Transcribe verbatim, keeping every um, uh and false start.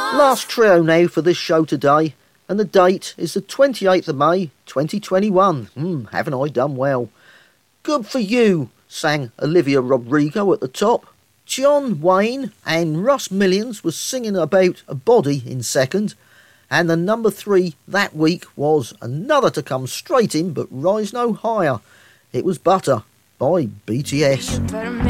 Last trio now for this show today, and the date is the twenty-eighth of May twenty twenty-one. Mm, haven't I done well? Good for You sang Olivia Rodrigo at the top. John Wayne and Russ Millions was singing about a body in second. And the number three that week was another to come straight in but rise no higher. It was Butter by B T S.